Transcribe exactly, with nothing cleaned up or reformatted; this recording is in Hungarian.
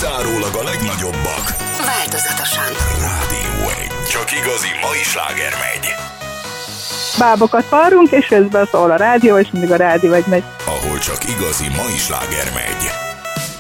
kizárólag a legnagyobbak. Változatosan. Rádió egy. Csak igazi mai sláger megy. Bábokat hallunk, és közben szól a rádió, és mindig a rádió egy megy. Ahol csak igazi mai sláger megy.